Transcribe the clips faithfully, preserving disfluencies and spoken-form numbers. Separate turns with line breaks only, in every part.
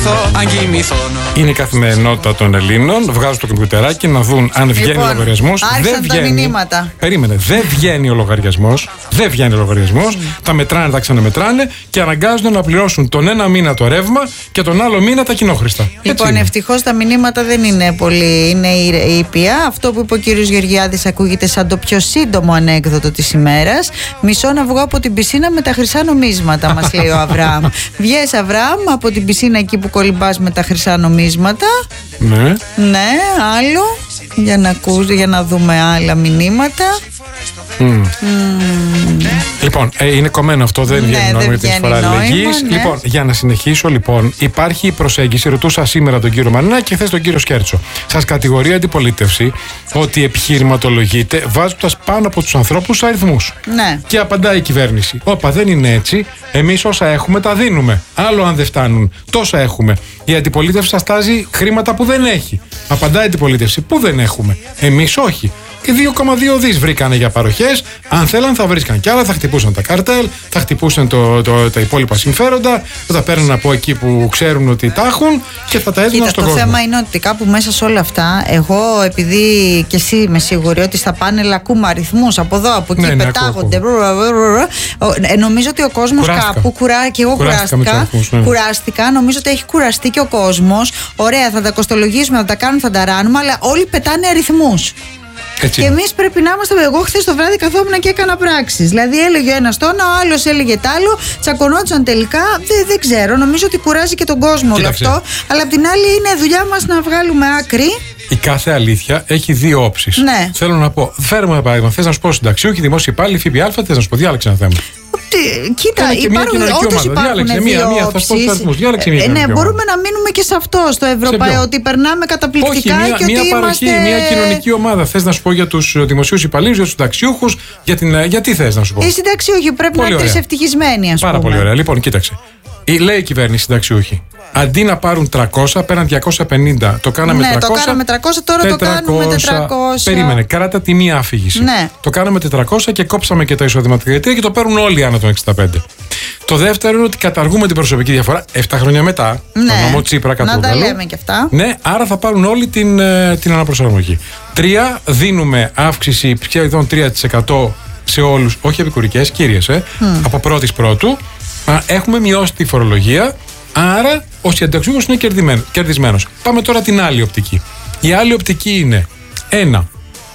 κοιμηθώ, αν κοιμηθώ.
Είναι η καθημερινότητα των Ελλήνων. Βγάζουν το κομπιουτεράκι να δουν αν βγαίνει
λοιπόν,
ο λογαριασμός.
Άρχισαν
δεν
τα
βγαίνει.
μηνύματα.
Περίμενε. Δεν βγαίνει ο λογαριασμός. Δεν βγαίνει ο λογαριασμός. Mm. Τα μετράνε, τα ξαναμετράνε και αναγκάζονται να πληρώσουν τον ένα μήνα το ρεύμα και τον άλλο μήνα τα κοινόχρηστα.
Λοιπόν, ευτυχώς τα μηνύματα δεν είναι πολύ. Είναι ήπια. Αυτό που είπε ο κύριος Γεωργιάδης ακούγεται σαν το πιο σύντομο ανέκδοτο της ημέρας. Μισό να βγω από την πισίνα με τα χρυσά νομίσματα, μας λέει ο Αβραάμ. Βγες, Αβραάμ, από την πισίνα εκεί που κολυμπάς με τα χρυσά νομίσματα.
Ναι.
Ναι, άλλο. Για να, ακούς, για να δούμε άλλα μηνύματα.
Mm. Mm. Λοιπόν, ε, είναι κομμένο αυτό, δεν βγαίνει
ναι,
νόημα για την εισφορά αλληλεγγύης.
Ναι.
Λοιπόν, για να συνεχίσω, λοιπόν, υπάρχει η προσέγγιση. Ρωτούσα σήμερα τον κύριο Μαρινάκη και χθες τον κύριο Σκέρτσο. Σας κατηγορεί η αντιπολίτευση ότι επιχειρηματολογείται βάζοντας πάνω από τους ανθρώπους αριθμούς.
Ναι.
Και απαντάει η κυβέρνηση: όπα, δεν είναι έτσι. Εμείς όσα έχουμε τα δίνουμε. Άλλο αν δεν φτάνουν. Τόσα έχουμε. Η αντιπολίτευση σας τάζει χρήματα που δεν έχει. Απαντάει η αντιπολίτευση: πού δεν έχουμε. Εμείς όχι. Και δύο κόμμα δύο δις βρήκανε για παροχές. Αν θέλαν θα βρίσκαν κι άλλα, θα χτυπούσαν τα καρτέλ, θα χτυπούσαν το, το, τα υπόλοιπα συμφέροντα, θα τα παίρνουν από εκεί που ξέρουν ότι τα έχουν και θα τα έδιναν στον
κόσμο. Το θέμα είναι ότι κάπου μέσα σε όλα αυτά, εγώ επειδή και εσύ είμαι σίγουρη ότι στα πάνελ ακούμε αριθμούς από εδώ, από εκεί, ναι, πετάγονται. Ναι, ακούω, ακούω. Νομίζω ότι ο κόσμος κάπου κουρά, και εγώ κουράστηκα, αριθμούς, ναι. κουράστηκα. Νομίζω ότι έχει κουραστεί και ο κόσμος. Ωραία, θα τα κοστολογήσουμε, θα τα κάνουμε, θα τα ράνουμε, αλλά όλοι πετάνε αριθμούς. Έτσι. Και εμείς πρέπει να είμαστε. Εγώ χθες το βράδυ καθόμουν και έκανα πράξεις. Δηλαδή έλεγε ο ένας τόνο, ο άλλος έλεγε τ' άλλο, τσακωνόντουσαν τελικά. Δεν, δεν ξέρω, νομίζω ότι κουράζει και τον κόσμο όλο αυτό. Αλλά απ' την άλλη είναι δουλειά μας να βγάλουμε άκρη.
Η κάθε αλήθεια έχει δύο όψεις.
Ναι.
Θέλω να πω, φέρουμε ένα παράδειγμα. Θες να σου πω συνταξιούχοι, δημόσιοι υπάλληλοι, ΦΠΑ, θες να σου πω, διάλεξε ένα θέμα.
Κοίτα, υπάρχουν, όντως υπάρχουν δύο
μία, μία,
όψεις.
Ε,
ναι, μπορούμε να μείνουμε και σε αυτό, στο ευρωπαϊκό, ότι περνάμε καταπληκτικά.
Όχι, μία,
και
μία
ότι
παροχή,
είμαστε...
μία κοινωνική ομάδα. Θες να σου πω για τους δημοσίους υπαλλήλους, για τους συνταξιούχους, για την, γιατί θες να σου πω.
Οι συνταξιούχοι πρέπει πολύ να είναι τρισευτυχισμένοι, ας πούμε.
Πάρα πολύ ωραία. Λοιπόν, κοίταξε. Λέει η κυβέρνηση συνταξιούχοι. Αντί να πάρουν τριακόσια, πέραν διακόσια πενήντα. Το κάναμε
ναι,
τριακόσια.
Το κάναμε τριακόσια, τώρα τετρακόσια, το κάνουμε τετρακόσια.
Περίμενε, κράτα τη μία άφηγηση.
Ναι.
Το κάναμε τετρακόσια και κόψαμε και τα εισοδηματικά κριτήρια και το παίρνουν όλοι άνω των εξήντα πέντε. Το δεύτερο είναι ότι καταργούμε την προσωπική διαφορά επτά χρόνια μετά.
Ναι.
Το νόμο Τσίπρα
να τα λέμε και αυτά.
Ναι, άρα θα πάρουν όλοι την, την αναπροσαρμογή. Τρία, δίνουμε αύξηση σχεδόν τρία τοις εκατό σε όλους, όχι επικουρικές, κύριες, ε, mm. από πρώτης πρώτου. Έχουμε μειώσει τη φορολογία. Άρα ο συνταξιούχος είναι κερδισμένος. Πάμε τώρα την άλλη οπτική. Η άλλη οπτική είναι ένα.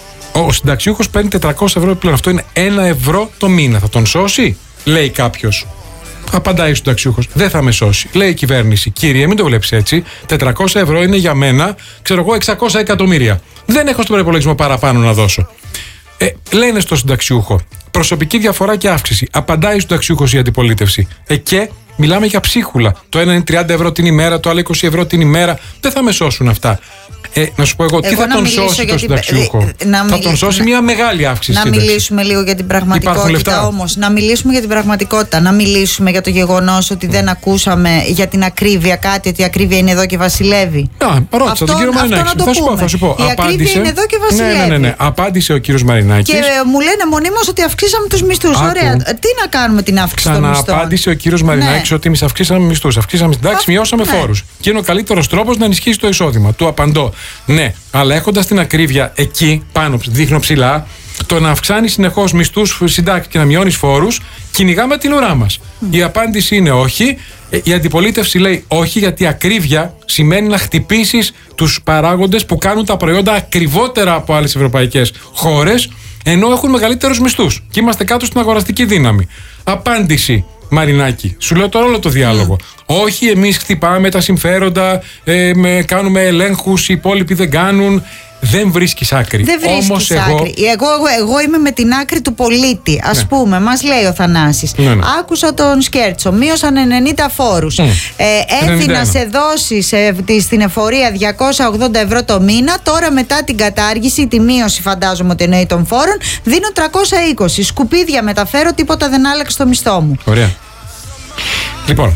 Ο συνταξιούχος παίρνει τετρακόσια ευρώ επιπλέον. Αυτό είναι ένα ευρώ το μήνα. Θα τον σώσει, λέει κάποιος. Απαντάει ο συνταξιούχος: δεν θα με σώσει. Λέει η κυβέρνηση: κύριε, μην το βλέπεις έτσι. τετρακόσια ευρώ είναι για μένα, ξέρω εγώ, εξακόσια εκατομμύρια. Δεν έχω στον προϋπολογισμό παραπάνω να δώσω. Ε, λένε στο συνταξιούχο: προσωπική διαφορά και αύξηση. Απαντάει ο συνταξιούχος η αντιπολίτευση. Ε, και μιλάμε για ψίχουλα. Το ένα είναι τριάντα ευρώ την ημέρα, το άλλο είκοσι ευρώ την ημέρα. Δεν θα με σώσουν αυτά. Ε, να σου πω εγώ, εγώ τι θα τον σώσει τον συνταξιούχο. Θα μιλ... τον σώσει μια μεγάλη αύξηση.
Να
σύνταξη.
Μιλήσουμε λίγο για την πραγματικότητα όμως. Να μιλήσουμε για την πραγματικότητα. Να μιλήσουμε για το γεγονός ότι mm. δεν ακούσαμε για την ακρίβεια κάτι, ότι η ακρίβεια είναι εδώ και βασιλεύει.
Να, ρώτησα τον κύριο Μαρινάκη. Θα σου πω, θα σου πω.
Η
Απάντησε...
ακρίβεια είναι εδώ και βασιλεύει.
Ναι, ναι, ναι, ναι. Απάντησε ο κύριος Μαρινάκης.
Και μου λένε μονίμως ότι αυξήσαμε τους μισθούς. Ωραία. Τι να κάνουμε την αύξηση των μισθών.
Ξανααπάντησε ο κύριος Μαρινάκης ότι εμείς αυξήσαμε μισθούς, αυξήσαμε συντάξεις, μειώσαμε φόρους. Και είναι ο καλύτερος τρόπος να ενισχύσει το εισόδημα. Του απαντώ: ναι, αλλά έχοντας την ακρίβεια εκεί πάνω, δείχνω ψηλά, το να αυξάνει συνεχώς μισθούς, συντάξεις και να μειώνει φόρους, κυνηγάμε την ουρά μας. Mm. Η απάντηση είναι όχι. Η αντιπολίτευση λέει όχι, γιατί ακρίβεια σημαίνει να χτυπήσεις τους παράγοντες που κάνουν τα προϊόντα ακριβότερα από άλλες ευρωπαϊκές χώρες, ενώ έχουν μεγαλύτερους μισθούς και είμαστε κάτω στην αγοραστική δύναμη. Απάντηση: Μαρινάκη, σου λέω τώρα όλο το διάλογο. Mm. Όχι, εμείς χτυπάμε τα συμφέροντα, ε, με, κάνουμε ελέγχους, οι υπόλοιποι δεν κάνουν. Δεν βρίσκεις άκρη.
Δεν βρίσκεις
Όμως
άκρη.
Εγώ...
Εγώ, εγώ, εγώ είμαι με την άκρη του πολίτη. Ας
ναι. πούμε,
μας λέει ο Θανάσης.
Ναι, ναι.
Άκουσα τον Σκέρτσο. Μείωσαν ενενήντα φόρους. Mm. Ε, έδινα σε δόσεις ε, στην εφορία διακόσια ογδόντα ευρώ το μήνα. Τώρα μετά την κατάργηση, τη μείωση φαντάζομαι ότι εννοεί των φόρων, δίνω τριακόσια είκοσι. Σκουπίδια μεταφέρω, τίποτα δεν άλλαξε στο μισθό μου.
Ωραία. Λοιπόν,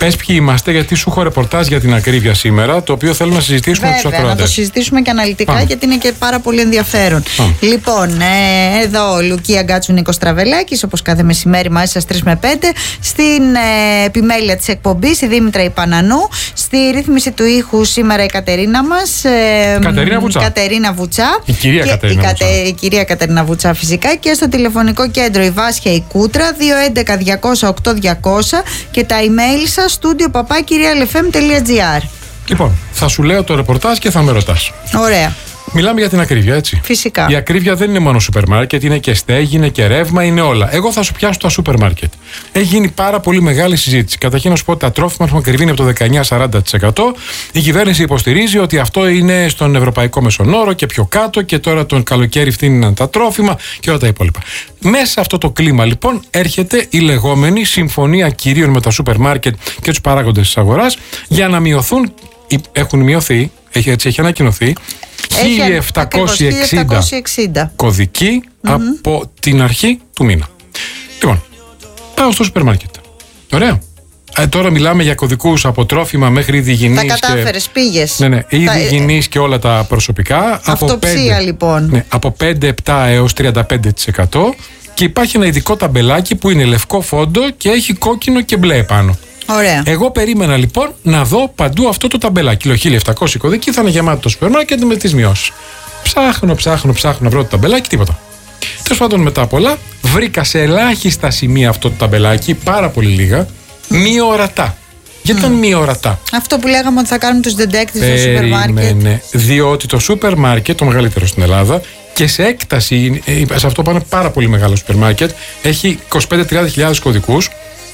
Πες ποιοι είμαστε, γιατί σου έχω ρεπορτάζ για την ακρίβεια σήμερα, το οποίο θέλω να συζητήσουμε με τους ακροατές.
Να το συζητήσουμε και αναλυτικά, Πάμε. γιατί είναι και πάρα πολύ ενδιαφέρον. Πάμε. Λοιπόν, ε, εδώ Λουκία Γκάτσου, Νίκος Τραβελάκης, όπως κάθε μεσημέρι μαζί σας τρεις με πέντε. Στην ε, επιμέλεια της εκπομπής η Δήμητρα Ιπανανού. Στη ρύθμιση του ήχου σήμερα η Κατερίνα μας. Ε,
Κατερίνα Βουτσά.
Κατερίνα Βουτσά.
Η κυρία
και,
Κατερίνα
η,
Βουτσά.
η κυρία Κατερίνα Βουτσά φυσικά. Και στο τηλεφωνικό κέντρο η Βάσια η Κούτρα, δύο έντεκα διακόσια οκτώ διακόσια, και τα email σας studio παπά κυρία ελ εφ εμ τελεία τζι άρ.
Λοιπόν, θα σου λέω το ρεπορτάζ και θα με ρωτάς.
Ωραία.
Μιλάμε για την ακρίβεια, έτσι.
Φυσικά.
Η ακρίβεια δεν είναι μόνο σούπερ μάρκετ, είναι και στέγη, είναι και ρεύμα, είναι όλα. Εγώ θα σου πιάσω τα σούπερ μάρκετ. Έχει γίνει πάρα πολύ μεγάλη συζήτηση. Καταρχήν να σου πω ότι τα τρόφιμα έχουν ακριβήνει από το δεκαεννιά με σαράντα τοις εκατό. Η κυβέρνηση υποστηρίζει ότι αυτό είναι στον ευρωπαϊκό μεσονόρο και πιο κάτω, και τώρα τον καλοκαίρι φθήνουν τα τρόφιμα και όλα τα υπόλοιπα. Μέσα σε αυτό το κλίμα, λοιπόν, έρχεται η λεγόμενη συμφωνία κυρίων με τα σούπερ μάρκετ και τους παράγοντες της αγοράς για να μειωθούν. Έχουν μειωθεί, έτσι έχει ανακοινωθεί. χίλια επτακόσια εξήντα κωδικοί mm-hmm. από την αρχή του μήνα. Λοιπόν, πάω στο σούπερ μάρκετ. Ωραία. Ε, τώρα μιλάμε για κωδικούς από τρόφιμα μέχρι είδη υγιεινής.
Τα κατάφερες, και... πήγες.
Ναι, ναι, είδη υγιεινής και όλα τα προσωπικά.
Αυτοψία, λοιπόν.
Ναι, από πέντε επτά έως τριάντα πέντε τοις εκατό. Και υπάρχει ένα ειδικό ταμπελάκι που είναι λευκό φόντο και έχει κόκκινο και μπλε επάνω.
Ωραία.
Εγώ περίμενα λοιπόν να δω παντού αυτό το ταμπελάκι. Λέω χίλια επτακόσια κωδικοί, θα είναι γεμάτο το σούπερ μάρκετ με τις μειώσεις. Ψάχνω, ψάχνω, ψάχνω να βρω το ταμπελάκι, τίποτα. Τέλος πάντων, μετά απ' όλα, βρήκα σε ελάχιστα σημεία αυτό το ταμπελάκι, πάρα πολύ λίγα, μη ορατά. Γιατί ήταν μη ορατά.
Αυτό που λέγαμε ότι θα κάνουν τους detectives στο σούπερ μάρκετ.
Διότι το σούπερ μάρκετ, το μεγαλύτερο στην Ελλάδα, και σε έκταση, σε αυτό πάνε πάρα πολύ μεγάλο σούπερ μάρκετ, έχει είκοσι πέντε με τριάντα χιλιάδες κωδικούς.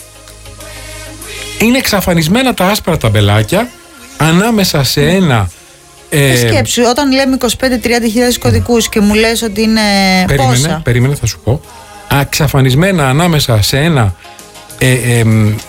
Είναι εξαφανισμένα τα άσπρα ταμπελάκια ανάμεσα σε ένα.
Ε, σκέψου, όταν λέμε είκοσι πέντε με τριάντα χιλιάδες κωδικούς και μου λες ότι είναι.
Περίμενε,
πόσα.
περίμενε, θα σου πω. Εξαφανισμένα ανάμεσα σε ένα. Ε, ε,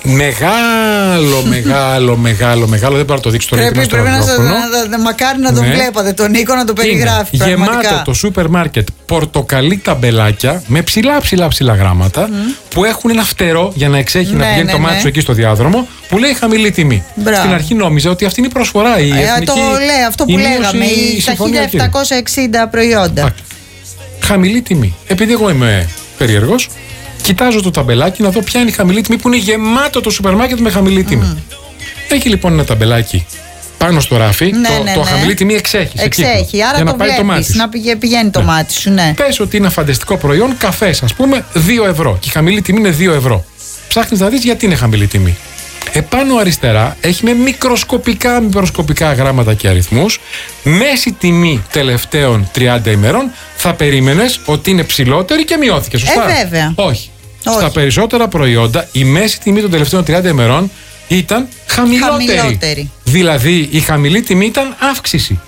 μεγάλο, μεγάλο, μεγάλο, μεγάλο. Δεν μπορώ να το δείξω τώρα.
Πρέπει, πρέπει να, να, να μακάρι να τον ναι. βλέπατε τον Νίκο να το περιγράφει.
Γεμάτο το σούπερ μάρκετ πορτοκαλί ταμπελάκια με ψηλά ψηλά ψηλά γράμματα mm. που έχουν ένα φτερό για να εξέχει ναι, να πηγαίνει ναι, το μάτι ναι. σου εκεί στο διάδρομο που λέει χαμηλή τιμή. Μπράβο. Στην αρχή νόμιζα ότι αυτή είναι η προσφορά. Η
ε,
εθνική,
το λέει αυτό που λέγαμε. Η, τα χίλια επτακόσια εξήντα προϊόντα. Α,
χαμηλή τιμή. Επειδή εγώ είμαι περίεργος, κοιτάζω το ταμπελάκι να δω ποια είναι η χαμηλή τιμή που είναι γεμάτο το σούπερ μάρκετ με χαμηλή τιμή. Mm. Έχει λοιπόν ένα ταμπελάκι πάνω στο ράφι.
Ναι,
το,
ναι,
το
ναι.
χαμηλή τιμή εξέχει.
Εξέχει, άρα
για
το
να πάει
βλέπεις,
το μάτι.
Να πηγαίνει, πηγαίνει το
ναι.
μάτι σου, ναι.
Πες ότι είναι ένα φανταστικό προϊόν, καφές, ας πούμε, δύο ευρώ. Και η χαμηλή τιμή είναι δύο ευρώ. Ψάχνεις να δεις γιατί είναι χαμηλή τιμή. Επάνω αριστερά έχει με μικροσκοπικά, μικροσκοπικά γράμματα και αριθμούς. Μέση τιμή τελευταίων τριάντα ημερών. Θα περίμενες ότι είναι ψηλότερη και μειώθηκε. Σωστά.
Ε, βέβαια.
Όχι.
Όχι.
Στα περισσότερα προϊόντα η μέση τιμή των τελευταίων τριάντα ημερών ήταν χαμηλότερη.
χαμηλότερη.
Δηλαδή η χαμηλή τιμή ήταν αύξηση.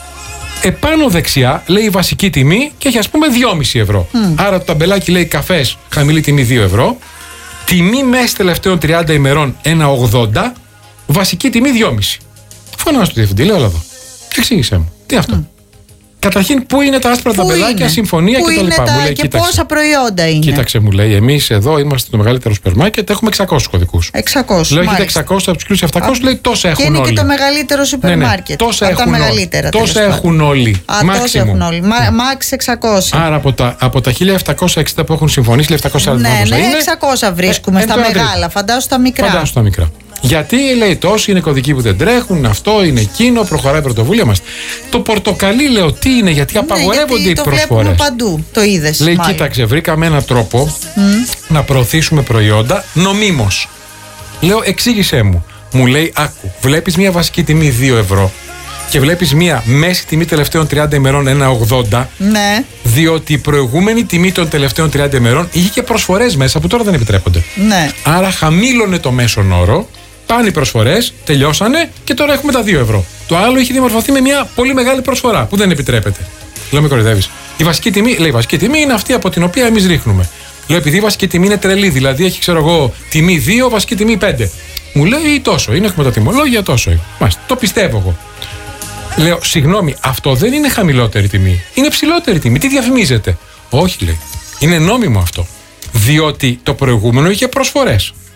Επάνω δεξιά λέει η βασική τιμή και έχει ας πούμε δυόμισι ευρώ. Mm. Άρα το ταμπελάκι λέει καφές χαμηλή τιμή δύο ευρώ. Τιμή μέση τελευταίων τριάντα ημερών ένα ογδόντα. Βασική τιμή δυόμισι. Φωνάζω στο διευθυντή, λέω, έλα εδώ. Εξήγησέ μου. Τι αυτό. Mm. Καταρχήν, πού είναι τα άσπρα ταμπελάκια, συμφωνία
πού
και τα λοιπά.
Τα...
Μου λέει,
και
κοίταξε.
Πόσα προϊόντα είναι.
Κοίταξε, μου λέει, εμείς εδώ είμαστε το μεγαλύτερο σούπερ μάρκετ, έχουμε εξακόσιους κωδικούς.
εξακόσιους.
Λέω, έχετε εξακόσιους από τους κύριους επτακόσιους, λέει, τόσα έχουν όλοι.
Και είναι και το μεγαλύτερο σούπερ μάρκετ.
Ναι, ναι. Τόσα
από
έχουν,
τα μεγαλύτερα.
Τόσα έχουν όλοι.
Α, τόσα έχουν όλοι. Μάξ εξακόσια.
Άρα από τα, από τα χίλια επτακόσια εξήντα που έχουν συμφωνήσει, χίλια επτακόσια σαράντα
ναι, ναι, εξακόσια βρίσκουμε στα μεγάλα. Φαντάσου τα μικρά.
Φαντάσου τα μικρά. Γιατί λέει τόσοι είναι κωδικοί που δεν τρέχουν, αυτό είναι εκείνο, προχωράει η πρωτοβουλία μας. Το πορτοκαλί λέω τι είναι, γιατί απαγορεύονται
ναι, γιατί
οι προσφορές.
Το βλέπουμε παντού, το είδες.
Λέει,
μάλλον.
κοίταξε, βρήκαμε έναν τρόπο mm. να προωθήσουμε προϊόντα νομίμως. Λέω, εξήγησέ μου. Μου λέει, άκου, βλέπεις μια βασική τιμή δύο ευρώ και βλέπεις μια μέση τιμή τελευταίων τριάντα ημερών ένα ογδόντα.
Ναι.
Διότι η προηγούμενη τιμή των τελευταίων τριάντα ημερών είχε και προσφορές μέσα που τώρα δεν επιτρέπονται.
Ναι.
Άρα χαμήλωνε το μέσον όρο. Πάνε οι προσφορές, τελειώσανε και τώρα έχουμε τα δύο ευρώ. Το άλλο έχει διαμορφωθεί με μια πολύ μεγάλη προσφορά που δεν επιτρέπεται. Λέω, με κοροϊδεύεις. Η βασική τιμή, λέει, η βασική τιμή είναι αυτή από την οποία εμείς ρίχνουμε. Λέω, επειδή η βασική τιμή είναι τρελή, δηλαδή έχει, ξέρω εγώ, τιμή δύο, βασική τιμή πέντε. Μου λέει τόσο, είναι, έχουμε τα τιμολόγια, τόσο είναι. Μάλιστα, το πιστεύω εγώ. Λέω, συγγνώμη, αυτό δεν είναι χαμηλότερη τιμή. Είναι ψηλότερη τιμή. Τι διαφημίζετε. Όχι, λέει. Είναι νόμιμο αυτό. Διότι το προηγούμενο είχε προσφορές.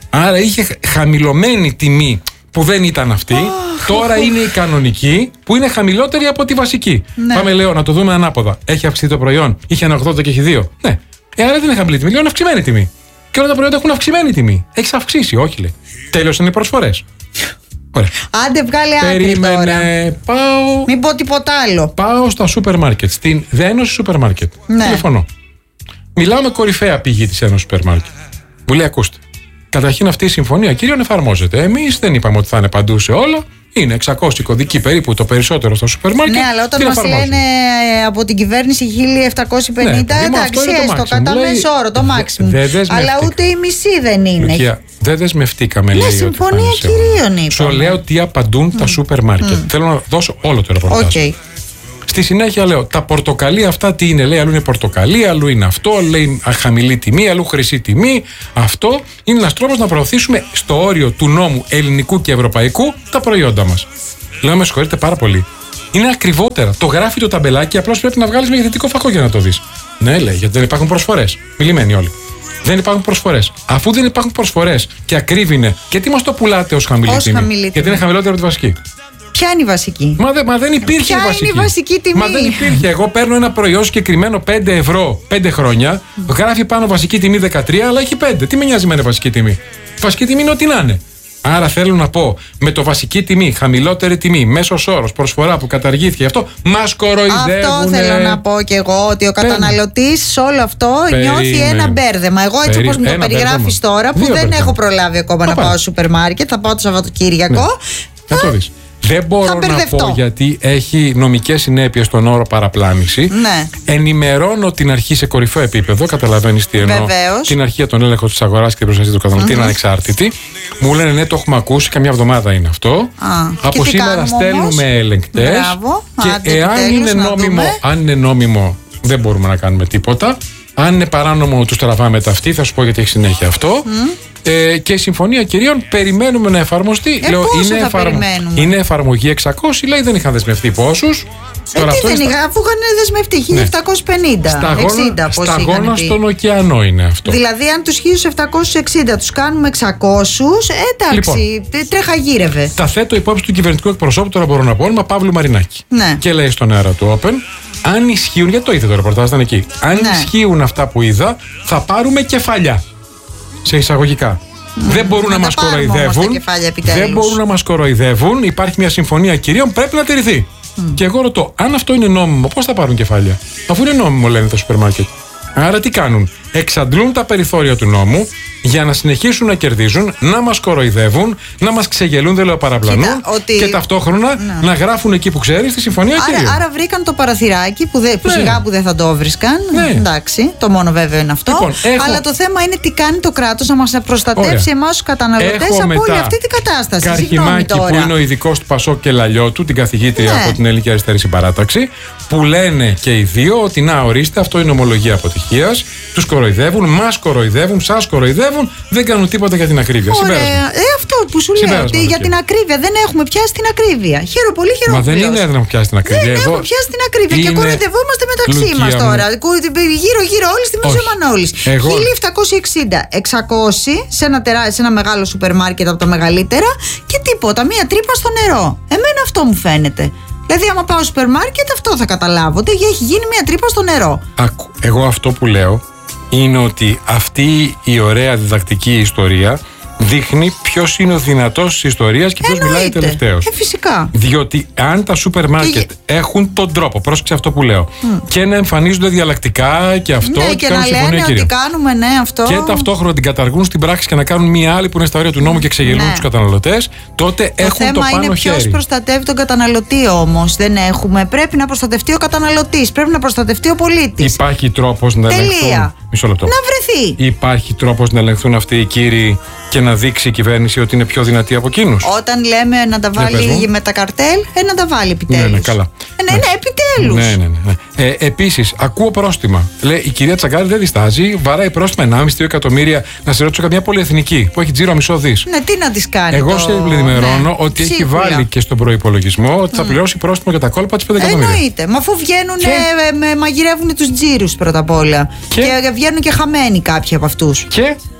Άρα είχε χαμηλωμένη τιμή που δεν ήταν αυτή. Oh, Τώρα oh, είναι η κανονική που είναι χαμηλότερη από τη βασική. Ναι. Πάμε, λέω, να το δούμε ανάποδα. Έχει αυξηθεί το προϊόν, είχε ένα ογδόντα και έχει δύο. Ναι. Ε, άρα δεν είναι χαμηλή τιμή, λέω είναι αυξημένη τιμή. Και όλα τα προϊόντα έχουν αυξημένη τιμή. Έχει αυξήσει, όχι, λέει. Τέλειωσαν οι προσφορές. Ωραία.
Άντε, βγάλε άκρη.
Περίμενε. Πάω.
Μην πω τίποτα άλλο.
Πάω στα σούπερ μάρκετ, στην Ένωση Σούπερ Μάρκετ.
Ναι.
Τηλεφωνώ. Μιλάω με κορυφαία πηγή της Ένωσης Σούπερ Μάρκετ. Μου λέει, ακούστε. Καταρχήν αυτή η συμφωνία, κύριον, εφαρμόζεται. Εμείς δεν είπαμε ότι θα είναι παντού σε όλα. Είναι εξακόσιοι κωδικοί περίπου το περισσότερο στο σούπερ μάρκετ.
Ναι, αλλά όταν μας λένε από την κυβέρνηση χίλια επτακόσια πενήντα, ναι, εντάξει, έστω κατά μέσο όρο, το μάξιμου. Αλλά ούτε η μισή δεν είναι.
Λουκία, δεν δεσμευτήκαμε, λέει.
Ναι, συμφωνία κυρίων είπαμε.
Σου λέω τι απαντούν mm. τα σούπερ μάρκετ. Mm. Θέλω να δώσω όλο το ρεπορτάζ. Okay. Στη συνέχεια λέω, τα πορτοκαλί αυτά τι είναι, λέει, αλλού είναι πορτοκαλί, αλλού είναι αυτό, λέει χαμηλή τιμή, αλλού χρυσή τιμή. Αυτό είναι ένας τρόπος να προωθήσουμε στο όριο του νόμου ελληνικού και ευρωπαϊκού τα προϊόντα μας. Λέω, με συγχωρείτε πάρα πολύ. Είναι ακριβότερα. Το γράφει το ταμπελάκι, απλώς πρέπει να βγάλεις μεγεθυντικό φακό για να το δεις. Ναι, λέει, γιατί δεν υπάρχουν προσφορές. Μιλημένοι όλοι. Δεν υπάρχουν προσφορές. Αφού δεν υπάρχουν προσφορές και ακρίβει είναι, γιατί μας το πουλάτε ως χαμηλή
ως
τιμή.
Χαμηλή
γιατί είναι χαμηλότερη από τη βασική.
Ποια είναι η βασική?
Μα, δε, μα δεν υπήρχε
Ποια
η βασική.
είναι η βασική τιμή?
Μα δεν υπήρχε. Εγώ παίρνω ένα προϊόν συγκεκριμένο πέντε ευρώ πέντε χρόνια, mm. γράφει πάνω βασική τιμή δεκατρία, αλλά έχει πέντε. Τι με νοιάζει με βασική τιμή? Η βασική τιμή είναι ό,τι να είναι. Άρα θέλω να πω, με το βασική τιμή, χαμηλότερη τιμή, μέσος όρος, προσφορά που καταργήθηκε, αυτό μας κοροϊδεύουνε.
Αυτό θέλω να πω κι εγώ, ότι ο καταναλωτής σε όλο αυτό Περίμε. νιώθει ένα μπέρδεμα. Εγώ έτσι όπως μου το περιγράφεις τώρα, που Δύο δεν μπέρδεμα. έχω προλάβει ακόμα να, να πάω στο σούπερ μάρκετ, θα πάω το Σαββατοκύριακο.
Ναι. Θα το δεις. Δεν μπορώ να πω γιατί έχει νομικές συνέπειες στον όρο παραπλάνηση.
Ναι.
Ενημερώνω την αρχή σε κορυφαίο επίπεδο, καταλαβαίνεις τι εννοώ.
Βεβαίως.
Την αρχή για τον έλεγχο της αγοράς και την προστασία του καταναλωτή, mm-hmm. είναι ανεξάρτητη. Μου λένε ναι, το έχουμε ακούσει, καμιά εβδομάδα είναι αυτό.
Α,
Από σήμερα στέλνουμε έλεγκτες. Και Άντε, εάν είναι, νόμιμο, αν είναι νόμιμο, δεν μπορούμε να κάνουμε τίποτα. Αν είναι παράνομο, του τραβάμε τα αυτή, θα σου πω γιατί έχει συνέχεια αυτό. Mm. Ε, και η συμφωνία κυρίων περιμένουμε να εφαρμοστεί.
Ε,
Λέω,
πόσο
είναι,
θα
εφαρμο... είναι εφαρμογή εξακόσια, λέει δεν είχαν δεσμευτεί πόσους.
Ε, τι δεν είχα, αφού είχαν δεσμευτεί χίλια επτακόσια πενήντα.
Σταγόνα,
εξήντα,
σταγόνα στον ωκεανό είναι αυτό.
Δηλαδή, αν τους χίλια επτακόσια εξήντα τους κάνουμε εξακόσια, εντάξει, λοιπόν, τρέχα γύρευε.
Τα θέτω υπόψη του κυβερνητικού εκπροσώπου, τώρα μπορώ να πω, όνομα Παύλου Μαρινάκη.
Ναι.
Και λέει στον αέρα του Open, αν ισχύουν, γιατί το είδε το ρεπορτάζ, ήταν εκεί. Αν ναι. ισχύουν αυτά που είδα, θα πάρουμε κεφαλιά. Σε εισαγωγικά. Mm. Δεν μπορούν να, να μας κοροϊδεύουν. Δεν μπορούν να μας κοροϊδεύουν. Υπάρχει μια συμφωνία κυρίων, πρέπει να τηρηθεί. Mm. Και εγώ ρωτώ, αν αυτό είναι νόμιμο, πώς θα πάρουν κεφάλια? Αφού είναι νόμιμο, λένε τα σούπερ μάρκετ. Άρα τι κάνουν? Εξαντλούν τα περιθώρια του νόμου για να συνεχίσουν να κερδίζουν, να μας κοροϊδεύουν, να μας ξεγελούν, δεν λέω παραπλανούν. Κοίτα, ότι... και ταυτόχρονα ναι. να γράφουν εκεί που ξέρεις τη συμφωνία κυρίων.
Άρα, άρα βρήκαν το παραθυράκι που, δε, που ναι. σιγά που δεν θα το βρίσκαν. Ναι. Εντάξει, το μόνο βέβαιο είναι αυτό.
Λοιπόν, έχω...
Αλλά το θέμα είναι τι κάνει το κράτος να μας προστατεύσει εμάς τους καταναλωτές από όλη αυτή την κατάσταση.
Καρχημάκη που είναι ο ειδικός του Πασόκ και Λαλιώτου, την καθηγήτρια ναι. από την Ελληνική Αριστερή Συμπαράταξη, που λένε και οι δύο ότι να ορίστε, αυτό είναι ομολογία αποτυχίας. Τους κοροϊδεύουν, μας κοροϊδεύουν, σας κοροϊδεύουν, δεν κάνουν τίποτα για την ακρίβεια.
Ωραία. Ε, αυτό που σου λέω, ότι για την ακρίβεια δεν έχουμε πιάσει την ακρίβεια. Χαίρο πολύ, χαίρο.
Μα δεν είναι να έχουμε πιάσει την ακρίβεια.
Δεν έχουμε πιάσει την ακρίβεια είναι... και κοροϊδευόμαστε μεταξύ μας τώρα. Γύρω-γύρω όλοι στη Μέση Μανώλης.
Εγώ...
χίλια επτακόσια εξήντα, εξακόσια σε ένα, τερά, σε ένα μεγάλο σούπερ μάρκετ από τα μεγαλύτερα και τίποτα. Μία τρύπα στο νερό. Εμένα αυτό μου φαίνεται. Δηλαδή, άμα πάω στο σούπερ μάρκετ, αυτό θα καταλάβω. Ότι έχει γίνει μία τρύπα στο νερό.
Άκου, εγώ αυτό που λέω είναι ότι αυτή η ωραία διδακτική ιστορία δείχνει ποιος είναι ο δυνατός της ιστορίας και ποιος μιλάει τελευταίος.
Ε, φυσικά.
Διότι αν τα σούπερ μάρκετ και... έχουν τον τρόπο, πρόσεξε αυτό που λέω, mm. και να εμφανίζονται διαλλακτικά και αυτό,
ναι, και,
και
να λένε ότι κάνουμε ναι αυτό.
Και ταυτόχρονα την καταργούν στην πράξη και να κάνουν μία άλλη που είναι στα όρια του νόμου και ξεγελούν ναι. τους καταναλωτές, τότε το έχουν το πάνω χέρι. Το θέμα είναι ποιος προστατεύει τον καταναλωτή όμως. Δεν έχουμε. Πρέπει να προστατευτεί ο καταναλωτής, πρέπει να προστατευτεί ο πολίτης. Υπάρχει τρόπος να ελεγχθούν. Μισό λεπτό.
Να βρεθεί.
Υπάρχει τρόπος να ελεγχθούν αυτοί οι κύριοι και να δείξει η κυβέρνηση ότι είναι πιο δυνατή από εκείνους.
Όταν λέμε να τα βάλει με τα καρτέλ, ε, να τα βάλει επιτέλους.
Ναι, ναι, καλά.
Ε, ναι, ναι, επιτέλους.
Ναι, ναι, ναι. Ε, επίσης, ακούω πρόστιμα. Λέει η κυρία Τσαγκάρη δεν διστάζει, βαράει πρόστιμα ενάμιση δύο εκατομμύρια. Να σε ρωτήσω καμιά πολυεθνική που έχει τζίρο μισό δις.
Ναι, τι να τη κάνει.
Εγώ το... σε ενημερώνω ναι, ότι σίγουρα. Έχει βάλει και στον προϋπολογισμό ότι θα mm. πληρώσει πρόστιμο για τα κόλπα της πέντε εκατομμύρια.
Εννοείται. Μα αφού βγαίνουν, και... ε, μαγειρεύουν τους τζίρους πρώτα απ' όλα. Και... και βγαίνουν και χαμένοι κάποιοι από αυτούς.
Και.
Τι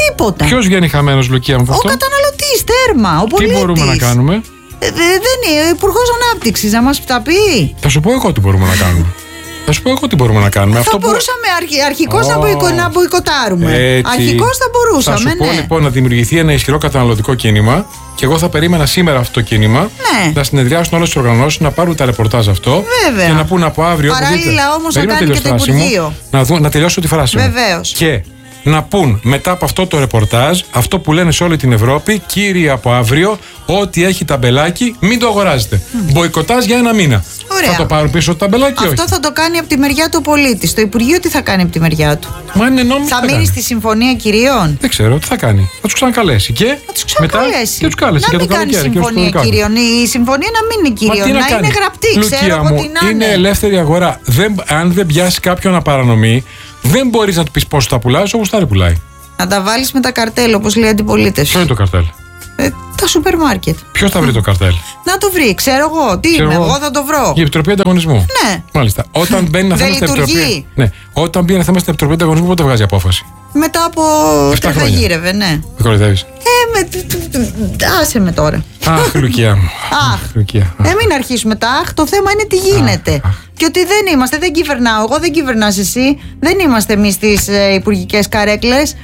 Τίποτα.
Ποιος βγαίνει χαμένος, Λουκία μου,
Ο καταναλωτής, τέρμα. Ο πολίτης.
Τι μπορούμε να κάνουμε?
Ε, δεν είναι ο Υπουργός Ανάπτυξης να μας τα πει.
Θα σου πω εγώ τι μπορούμε να κάνουμε. Θα σου πω εγώ τι μπορούμε να κάνουμε.
Θα
Αυτό
μπορούσαμε
που...
αρχι, αρχικώς oh. να, μποϊκο, να μποϊκοτάρουμε.
Έτσι.
Αρχικώς θα μπορούσαμε.
Θα σου πω
ναι.
λοιπόν να δημιουργηθεί ένα ισχυρό καταναλωτικό κίνημα και εγώ θα περίμενα σήμερα αυτό το κίνημα
ναι.
να συνεδριάσουν όλες τις οργανώσεις, να πάρουν τα ρεπορτάζ αυτό.
Βέβαια.
Και να πούν από αύριο.
Παράλληλα όμως να κάνει και το Υπουργείο.
Να, δω, να τελειώσω τη φράση μου.
Βεβαίως.
Και να πούν μετά από αυτό το ρεπορτάζ αυτό που λένε σε όλη την Ευρώπη, κύριοι από αύριο, ό,τι έχει ταμπελάκι μην το αγοράζετε. Mm. Μποϊκοτάζ για ένα μήνα.
Ωραία.
Θα το πάρουν πίσω το ταμπελάκι,
αυτό
όχι?
Θα το κάνει από τη μεριά του πολίτη. Το Υπουργείο τι θα κάνει από τη μεριά του?
Μα είναι νόμιμο.
Θα, θα μείνει στη συμφωνία κυρίων.
Δεν ξέρω τι θα κάνει. Θα του ξανακαλέσει. Και
θα του ξανακαλέσει.
Μετά, τους κάλεσε
να μην
το
κάνει συμφωνία κυρίων. Η συμφωνία να μην είναι κυρίων. Να, να είναι γραπτή.
Λουκία
ξέρω
μου,
ότι να
είναι ελεύθερη αγορά. Δεν, αν δεν πιάσει κάποιον απαρανομεί, δεν μπορεί να του πει πόσο θα πουλάει, όσο γουστάρει πουλάει.
Να τα βάλει με τα καρτέλ, όπως λέει η αντιπολίτευση.
Ποιο είναι το καρτέλ?
Ε, τα σούπερ μάρκετ.
Ποιο θα βρει το καρτέλ?
Να το βρει, ξέρω εγώ. Τι
ξέρω
είμαι,
εγώ.
εγώ θα το βρω.
Η Επιτροπή Ανταγωνισμού.
Ναι.
Μάλιστα. Όταν μπαίνει ένα θέμα στην Επιτροπή. Ναι. Όταν μπει ένα θέμα στην Επιτροπή Ανταγωνισμού, πότε βγάζει απόφαση?
Μετά από. Θα γύρευε, ναι.
Με κοροϊδεύει.
Ε, με. Άσε με τώρα.
Αχ, Λουκία μου.
Αχ. Λουκία. Ε, μην αρχίσουμε τα αχ. Το θέμα είναι τι γίνεται. Αχ, αχ. Και ότι δεν είμαστε, δεν κυβερνάω εγώ, δεν κυβερνάς εσύ. Δεν είμαστε εμείς στις ε, υπουργικές καρέκλες.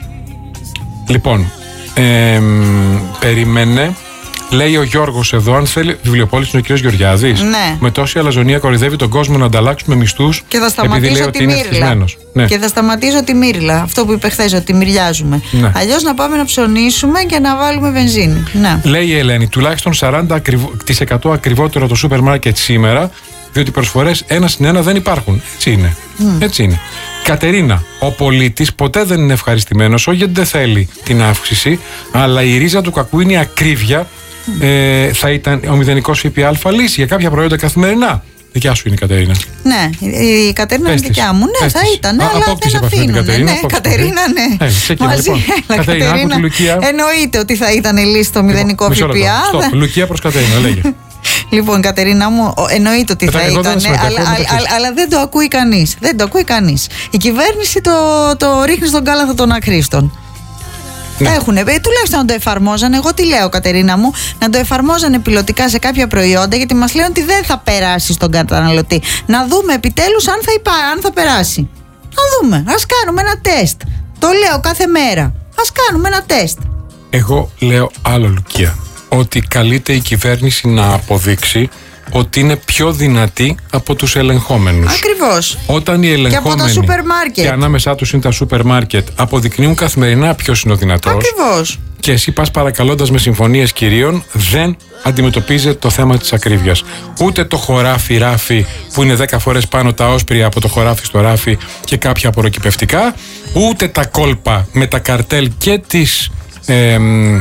Λοιπόν, ε, περίμενε. Λέει ο Γιώργος εδώ, αν θέλει. Βιβλιοπόλης είναι ο κύριος Γεωργιάδης.
Ναι.
Με τόση αλαζονία κορυδεύει τον κόσμο να ανταλλάξουμε μισθούς.
Και θα σταματήσω τη μύρλα.
Ναι.
Και θα σταματήσω τη μύρλα. Αυτό που είπε χθες, ότι μυριάζουμε.
Ναι.
Αλλιώς να πάμε να ψωνίσουμε και να βάλουμε βενζίνη. Ναι.
Λέει η Ελένη, τουλάχιστον σαράντα τοις εκατό ακριβότερο το σούπερ μάρκετ σήμερα, διότι προσφορές ένα συν ένα δεν υπάρχουν. Έτσι είναι. Mm. Έτσι είναι. Κατερίνα, ο πολίτης ποτέ δεν είναι ευχαριστημένος, όχι γιατί δεν θέλει την αύξηση, αλλά η ρίζα του κακού είναι η ακρίβεια. Mm. Ε, θα ήταν ο μηδενικός ΦΠΑ λύση για κάποια προϊόντα καθημερινά. Δικιά σου είναι η Κατερίνα.
Ναι, η Κατερίνα είναι δικιά μου. Ναι, θα ήταν. Α, αλλά δεν αφήνουν.
Κατερίνα,
ναι, Κατερίνα, ναι.
Έλα,
μαζί.
Λοιπόν.
Έλα,
Κατερίνα,
Κατερίνα,
Λουκία.
Εννοείται ότι θα ήταν λύση το μηδενικό ΦΠΑ.
Λουκία προς Κατερίνα, λέγε.
Λοιπόν, Κατερίνα μου, εννοείται ότι θα ήταν, αλλά, αλλά, αλλά δεν το ακούει κανείς. Δεν το ακούει κανείς. Η κυβέρνηση το, το ρίχνει στον κάλαθο των ακρίστων. Ναι. Έχουνε, τουλάχιστον να το εφαρμόζανε. Εγώ τι λέω, Κατερίνα μου, να το εφαρμόζανε πιλωτικά σε κάποια προϊόντα, γιατί μας λένε ότι δεν θα περάσει στον καταναλωτή. Να δούμε επιτέλους αν θα, υπά, αν θα περάσει. Να δούμε. Ας κάνουμε ένα τεστ. Το λέω κάθε μέρα. Ας κάνουμε ένα τεστ.
Εγώ λέω άλλο, Λουκία. Ότι καλείται η κυβέρνηση να αποδείξει ότι είναι πιο δυνατή από τους ελεγχόμενους.
Ακριβώς.
Όταν οι ελεγχόμενοι
και από τα σούπερ μάρκετ,
και ανάμεσά τους είναι τα σούπερ μάρκετ, αποδεικνύουν καθημερινά ποιος είναι ο δυνατός.
Ακριβώς.
Και εσύ πας παρακαλώντας με συμφωνίες κυρίων, δεν αντιμετωπίζεται το θέμα της ακρίβειας. Ούτε το χωράφι ράφι που είναι δέκα φορές πάνω τα όσπρια από το χωράφι στο ράφι και κάποια απορροκυπευτικά, ούτε τα κόλπα με τα καρτέλ και τις ε,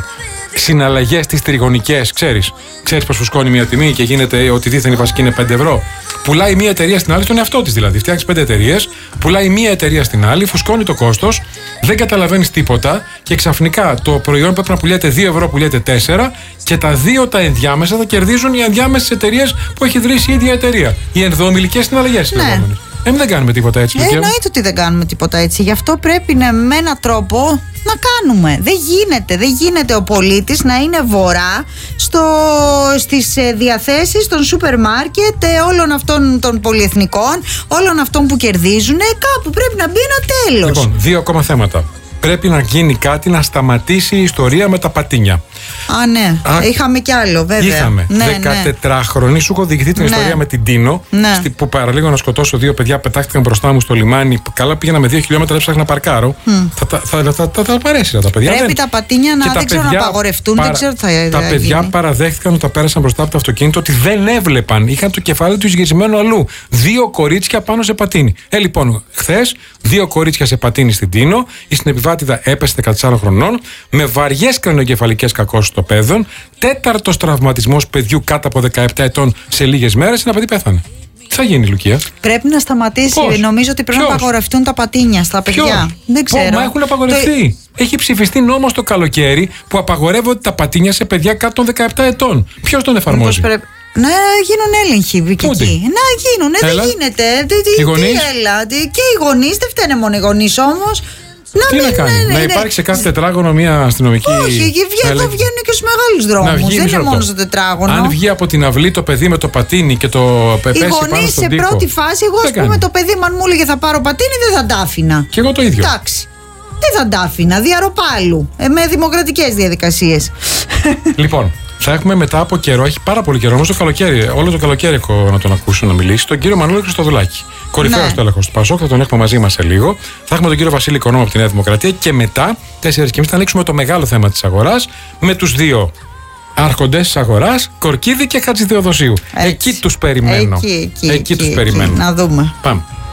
συναλλαγές τις τριγωνικές. Ξέρεις, ξέρεις πως φουσκώνει μια τιμή και γίνεται ότι δίθεν η βασική είναι πέντε ευρώ. Πουλάει μία εταιρεία στην άλλη τον εαυτό της δηλαδή. Φτιάχνεις πέντε εταιρείες, πουλάει μία εταιρεία στην άλλη, φουσκώνει το κόστος, δεν καταλαβαίνεις τίποτα και ξαφνικά το προϊόν πρέπει να πουλιέται δύο ευρώ, πουλιέται τέσσερα και τα δύο τα ενδιάμεσα θα κερδίζουν οι ενδιάμεσες εταιρείες που έχει ιδρύσει η ίδια εταιρεία. Οι ενδομιλικές συναλλαγές.
Ναι.
Εμείς δεν κάνουμε τίποτα έτσι.
Ε, εννοείται ότι δεν κάνουμε τίποτα έτσι. Γι' αυτό πρέπει να, με έναν τρόπο να κάνουμε. Δεν γίνεται. Δεν γίνεται ο πολίτης να είναι βορρά στο, στις ε, διαθέσεις των σούπερ μάρκετ, ε, όλων αυτών των πολυεθνικών, όλων αυτών που κερδίζουν. Ε, κάπου πρέπει να μπει ένα τέλος.
Λοιπόν, δύο ακόμα θέματα. Πρέπει να γίνει κάτι να σταματήσει η ιστορία με τα πατίνια.
Α, ναι. Α, είχαμε κι άλλο, βέβαια.
Είχαμε.
Ναι,
δεκατετράχρονη, ναι. Σου έχω διηγηθεί την
ναι.
ιστορία με την Τίνο. Ναι. Που παραλίγο να σκοτώσω δύο παιδιά, πετάχτηκαν μπροστά μου στο λιμάνι. Καλά, πήγαινα με δύο χιλιόμετρα, έψαχνα να παρκάρω. Mm. Θα, θα, θα, θα, θα, θα παρέσει τα παιδιά.
Πρέπει
δεν...
τα πατίνια να, δεν ξέρω, να απαγορευτούν. Παρα... Δεν ξέρω τι θα
τα παιδιά γίνει. Παραδέχτηκαν ότι τα πέρασαν μπροστά από το αυτοκίνητο, ότι δεν έβλεπαν. Είχαν το κεφάλι του γυρισμένο αλλού. Δύο κορίτσια πάνω σε πατίνι. Ε, λοιπόν, χθες, δύο κορίτσια σε πατίνι στην Τίνο. Η συνεπιβάτηδα έπεσε δεκατεσσάρων χρονών με βαριές κρανιοκεφαλικές κακώσεις στο παιδόν. Τέταρτος τραυματισμός παιδιού κάτω από δεκαεπτά ετών σε λίγες μέρες. Ένα παιδί πέθανε. Τι θα γίνει, Λουκία?
Πρέπει να σταματήσει. Πώς? Νομίζω ότι πρέπει Ποιος? να απαγορευτούν τα πατίνια στα παιδιά.
Ποιος?
Δεν ξέρω.
Μα έχουν απαγορευτεί. Το... Έχει ψηφιστεί νόμος το καλοκαίρι που απαγορεύονται τα πατίνια σε παιδιά κάτω των δεκαεπτά ετών. Ποιος τον εφαρμόζει?
Πρέπει... Να γίνουν έλεγχοι εκεί. Να γίνουν. Δεν γίνεται.
Οι γονείς?
Και οι γονείς. Δεν φταίνε μόνο οι γονείς όμως. Να
Τι
μην,
να κάνει,
ναι, ναι,
να
ναι.
υπάρχει σε κάθε τετράγωνο μια αστυνομική.
Όχι, εδώ βγαίνουν και στου μεγάλου δρόμου. Δεν είναι μόνο στο τετράγωνο.
Αν βγει από την αυλή το παιδί με το πατίνι και το πέσει πάνω στον τοίχο.
Σε πρώτη φάση, εγώ α πούμε το παιδί μου, αν μου έλεγε θα πάρω πατίνι, δεν θα τα άφηνα.
Και εγώ το ίδιο.
Εντάξει. Δεν θα τα άφηνα. Διαρροπάλου. Ε, με δημοκρατικές διαδικασίες.
Λοιπόν, θα έχουμε μετά από καιρό, έχει πάρα πολύ καιρό, όμως το καλοκαίρι, όλο το καλοκαίρι έχω να τον ακούσω να μιλήσει, τον κύριο Μανώλη Χριστοδουλάκη. Κορυφαίος τέλεχος του Πασόκ, θα τον έχουμε μαζί μας σε λίγο. Θα έχουμε τον κύριο Βασίλη Οικονόμου από τη Νέα Δημοκρατία και μετά, τέσσερις και μισή, θα ανοίξουμε το μεγάλο θέμα της αγοράς με τους δύο άρχοντες της αγοράς, Κορκίδη και Χατζηδεοδοσίου. Εκεί τους περιμένω.
Εκεί, εκεί,
εκεί, εκεί τους
εκεί,
περιμένω.
Να δούμε.
Πάμε.